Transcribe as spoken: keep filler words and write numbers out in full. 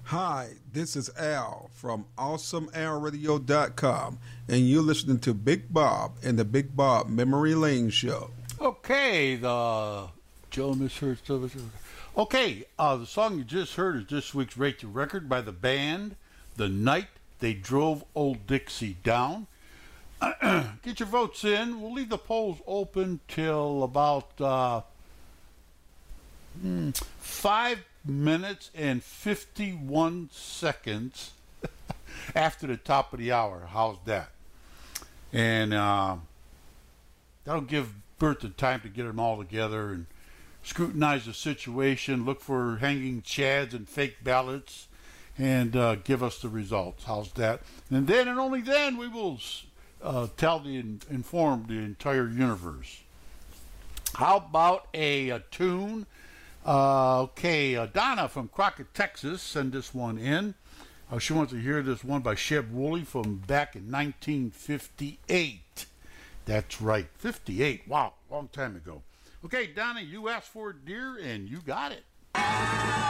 Hi, this is Al from awesome al radio dot com, and you're listening to Big Bob and the Big Bob Memory Lane Show. Okay, the Joe misheard stuff. Okay, uh, the song you just heard is this week's Rate the Record by the band The Night They Drove Old Dixie Down. Get your votes in. We'll leave the polls open till about uh, hmm, five minutes and fifty-one seconds after the top of the hour. How's that? And uh, that'll give Bert the time to get them all together and scrutinize the situation, look for hanging chads and fake ballots, and uh, give us the results. How's that? And then and only then we will uh, tell the inform the entire universe. How about a, a tune? Uh, okay, uh, Donna from Crockett, Texas, send this one in. Uh, she wants to hear this one by Sheb Wooley from back in nineteen fifty-eight. That's right, fifty-eight. Wow, long time ago. Okay, Donna, you asked for it, dear, and you got it.